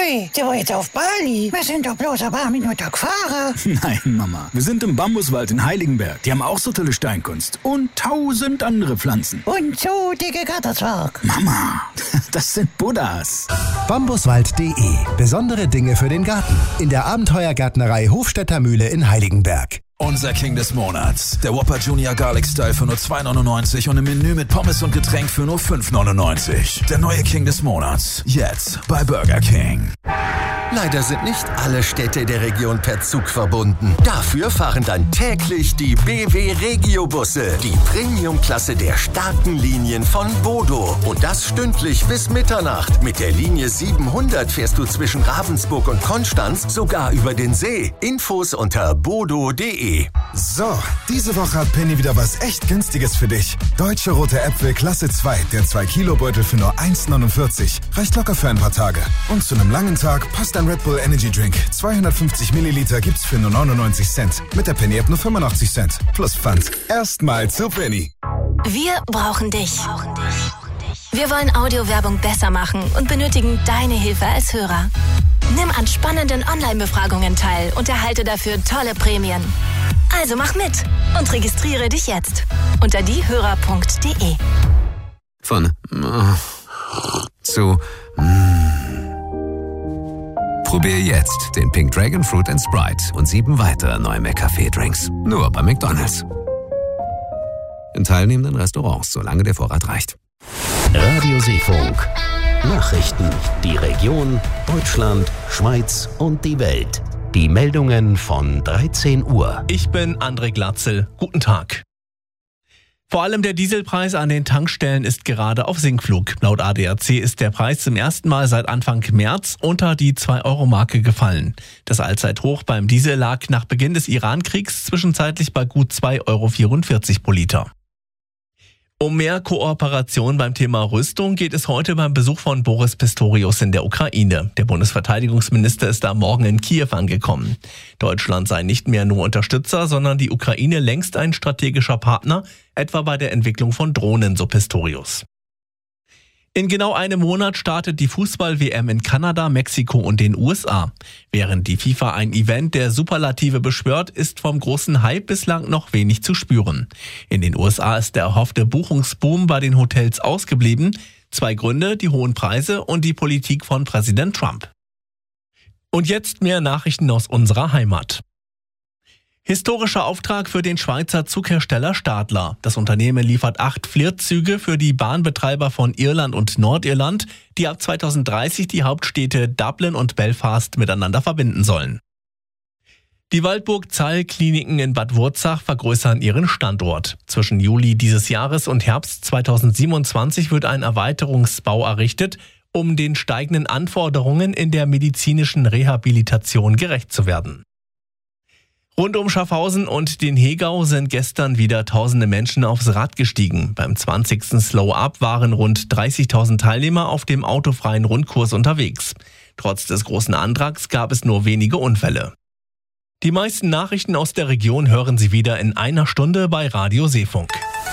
Ui, der war jetzt auf Bali. Wir sind doch bloß ein paar Minuten gefahren. Nein, Mama. Wir sind im Bambuswald in Heiligenberg. Die haben auch so tolle Steinkunst. Und 1000 andere Pflanzen. Und so dicke Gatterzwerg. Mama, das sind Buddhas. Bambuswald.de. Besondere Dinge für den Garten. In der Abenteuergärtnerei Hofstädter Mühle in Heiligenberg. Unser King des Monats. Der Whopper Junior Garlic Style für nur 2,99 und im Menü mit Pommes und Getränk für nur 5,99. Der neue King des Monats. Jetzt bei Burger King. Leider sind nicht alle Städte der Region per Zug verbunden. Dafür fahren dann täglich die BW Regio-Busse. Die Premium-Klasse der starken Linien von Bodo. Und das stündlich bis Mitternacht. Mit der Linie 700 fährst du zwischen Ravensburg und Konstanz sogar über den See. Infos unter bodo.de. So, diese Woche hat Penny wieder was echt Günstiges für dich. Deutsche rote Äpfel Klasse 2, der 2-Kilo-Beutel für nur 1,49. Reicht locker für ein paar Tage. Und zu einem langen Tag passt ein Red Bull Energy Drink. 250 Milliliter gibt's für nur 99 Cent. Mit der Penny-App nur 85 Cent. Plus Pfand. Erstmal zu Penny. Wir brauchen dich. Wir wollen Audiowerbung besser machen und benötigen deine Hilfe als Hörer. Nimm an spannenden Online-Befragungen teil und erhalte dafür tolle Prämien. Also mach mit und registriere dich jetzt unter diehörer.de. Von zu Probier jetzt den Pink Dragon Fruit & Sprite und 7 weitere neue McCafé-Drinks. Nur bei McDonald's. In teilnehmenden Restaurants, solange der Vorrat reicht. Radio Seefunk. Nachrichten. Die Region, Deutschland, Schweiz und die Welt. Die Meldungen von 13 Uhr. Ich bin André Glatzel. Guten Tag. Vor allem der Dieselpreis an den Tankstellen ist gerade auf Sinkflug. Laut ADAC ist der Preis zum ersten Mal seit Anfang März unter die 2-Euro-Marke gefallen. Das Allzeithoch beim Diesel lag nach Beginn des Iran-Kriegs zwischenzeitlich bei gut 2,44 Euro pro Liter. Um mehr Kooperation beim Thema Rüstung geht es heute beim Besuch von Boris Pistorius in der Ukraine. Der Bundesverteidigungsminister ist am Morgen in Kiew angekommen. Deutschland sei nicht mehr nur Unterstützer, sondern die Ukraine längst ein strategischer Partner, etwa bei der Entwicklung von Drohnen, so Pistorius. In genau einem Monat startet die Fußball-WM in Kanada, Mexiko und den USA. Während die FIFA ein Event der Superlative beschwört, ist vom großen Hype bislang noch wenig zu spüren. In den USA ist der erhoffte Buchungsboom bei den Hotels ausgeblieben. 2 Gründe, die hohen Preise und die Politik von Präsident Trump. Und jetzt mehr Nachrichten aus unserer Heimat. Historischer Auftrag für den Schweizer Zughersteller Stadler. Das Unternehmen liefert 8 Flirt-Züge für die Bahnbetreiber von Irland und Nordirland, die ab 2030 die Hauptstädte Dublin und Belfast miteinander verbinden sollen. Die Waldburg-Zeil-Kliniken in Bad Wurzach vergrößern ihren Standort. Zwischen Juli dieses Jahres und Herbst 2027 wird ein Erweiterungsbau errichtet, um den steigenden Anforderungen in der medizinischen Rehabilitation gerecht zu werden. Rund um Schaffhausen und den Hegau sind gestern wieder tausende Menschen aufs Rad gestiegen. Beim 20. Slow-Up waren rund 30.000 Teilnehmer auf dem autofreien Rundkurs unterwegs. Trotz des großen Andrang gab es nur wenige Unfälle. Die meisten Nachrichten aus der Region hören Sie wieder in einer Stunde bei Radio Seefunk.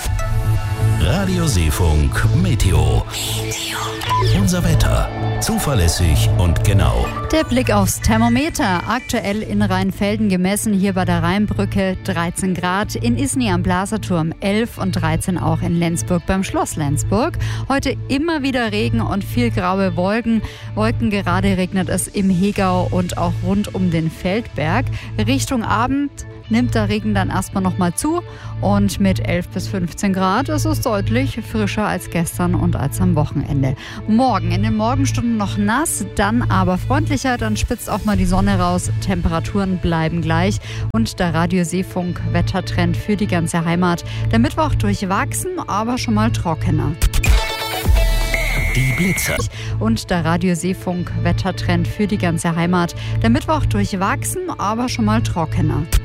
Radio Seefunk Meteo. Unser Wetter. Zuverlässig und genau. Der Blick aufs Thermometer. Aktuell in Rheinfelden gemessen, hier bei der Rheinbrücke 13 Grad. In Isny am Blaserturm 11 und 13 auch in Lenzburg beim Schloss Lenzburg. Heute immer wieder Regen und viel graue Wolken. Gerade regnet es im Hegau und auch rund um den Feldberg. Richtung Abend nimmt der Regen dann erstmal nochmal zu und mit 11 bis 15 Grad ist es deutlich frischer als gestern und als am Wochenende. Morgen in den Morgenstunden noch nass, dann aber freundlicher, dann spitzt auch mal die Sonne raus, Temperaturen bleiben gleich und der Radio Seefunk Wettertrend für die ganze Heimat. Der Mittwoch durchwachsen, aber schon mal trockener. Die Blitzer. Und der Radio Seefunk Wettertrend für die ganze Heimat. Der Mittwoch durchwachsen, aber schon mal trockener.